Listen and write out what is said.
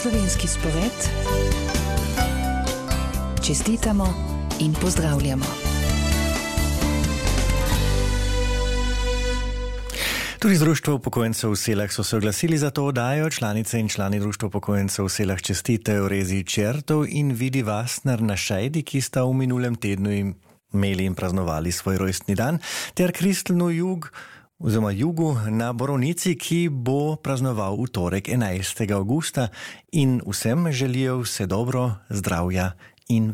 Slovenski spored, čestitamo in pozdravljamo. Tudi z Društvo upokojencev v Selah so se oglasili za to oddajo. Članice in člani Društva upokojencev v Selah čestitajo Rezi Čertov in Vidi Vasner na Šejdi, ki sta v minulem tednu imeli in praznovali svoj rojstni dan, ter Kristelnu Jugu na Borovnici, ki bo praznoval v torek 11. avgusta, in vsem želijo vse dobro, zdravja in